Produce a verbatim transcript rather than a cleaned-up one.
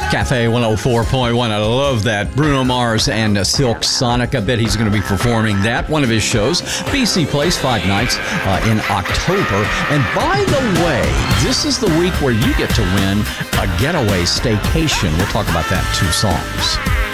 Cafe one oh four point one. I love that. Bruno Mars and uh, Silk Sonic. I bet he's going to be performing that. One of his shows. B C Place, five nights uh, in October. And by the way, this is the week where you get to win a getaway staycation. We'll talk about that in two songs.